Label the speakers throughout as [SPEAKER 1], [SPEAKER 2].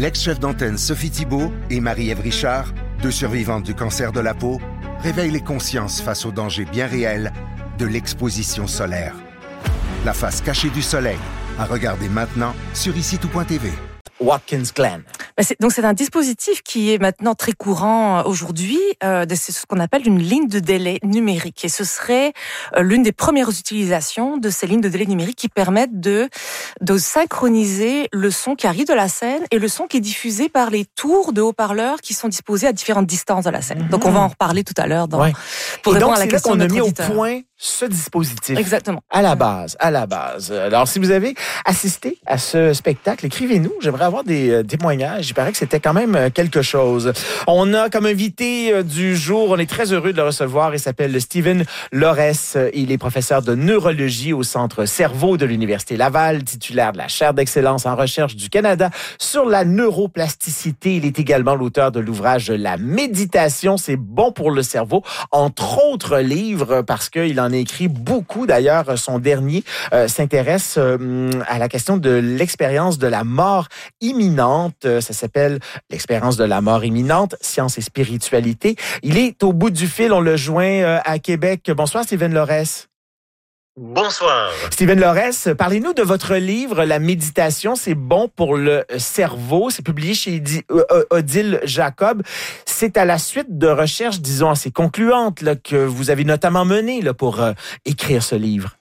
[SPEAKER 1] L'ex-chef d'antenne Sophie Thibault et Marie-Ève Richard, deux survivantes du cancer de la peau, réveillent les consciences face aux dangers bien réels de l'exposition solaire. La face cachée du soleil, à regarder maintenant sur ici-tout.tv.
[SPEAKER 2] Watkins Glen.
[SPEAKER 3] Donc c'est un dispositif qui est maintenant très courant aujourd'hui. C'est ce qu'on appelle une ligne de délai numérique. Et ce serait l'une des premières utilisations de ces lignes de délai numérique qui permettent de synchroniser le son qui arrive de la scène et le son qui est diffusé par les tours de haut-parleurs qui sont disposés à différentes distances de la scène. Donc on va en reparler tout à l'heure
[SPEAKER 2] pour répondre à la question de notre auditeur. C'est là qu'on a mis au point ce dispositif.
[SPEAKER 3] Exactement.
[SPEAKER 2] À la base. Alors, si vous avez assisté à ce spectacle, écrivez-nous. J'aimerais avoir des témoignages. Il paraît que c'était quand même quelque chose. On a comme invité du jour, on est très heureux de le recevoir. Il s'appelle Stephen Lorès. Il est professeur de neurologie au Centre Cerveau de l'Université Laval, titulaire de la chaire d'excellence en recherche du Canada sur la neuroplasticité. Il est également l'auteur de l'ouvrage La méditation, c'est bon pour le cerveau, entre autres livres, parce qu'il en a écrit beaucoup. D'ailleurs, son dernier s'intéresse à la question de l'expérience de la mort imminente. Ça s'appelle l'expérience de la mort imminente, science et spiritualité. Il est au bout du fil. On le joint à Québec. Bonsoir, Stephen Lorès.
[SPEAKER 4] Bonsoir.
[SPEAKER 2] Stephen Lorès, parlez-nous de votre livre, La méditation, c'est bon pour le cerveau. C'est publié chez Odile Jacob. C'est à la suite de recherches, disons, assez concluantes là, que vous avez notamment menées là, pour écrire ce livre.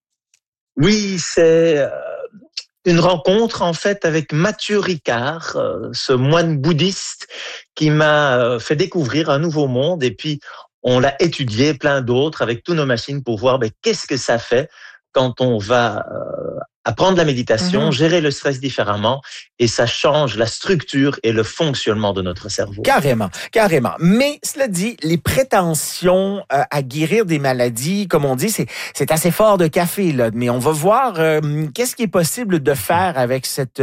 [SPEAKER 4] Oui, c'est une rencontre en fait avec Mathieu Ricard, ce moine bouddhiste qui m'a fait découvrir un nouveau monde et puis on l'a étudié, plein d'autres, avec toutes nos machines pour voir qu'est-ce que ça fait quand on va apprendre la méditation, gérer le stress différemment, et ça change la structure et le fonctionnement de notre cerveau.
[SPEAKER 2] Carrément. Mais cela dit, les prétentions à guérir des maladies, comme on dit, c'est assez fort de café, là. Mais on va voir qu'est-ce qui est possible de faire avec cette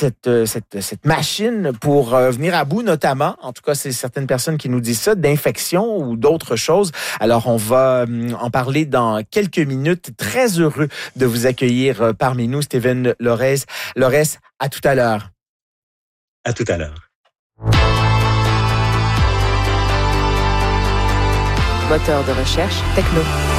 [SPEAKER 2] machine pour venir à bout, notamment, en tout cas, c'est certaines personnes qui nous disent ça, d'infections ou d'autres choses. Alors, on va en parler dans quelques minutes. Très heureux de vous accueillir parmi nous, Stephen Lorès. Lorès, à tout à l'heure.
[SPEAKER 4] À tout à l'heure.
[SPEAKER 3] Moteur de recherche techno.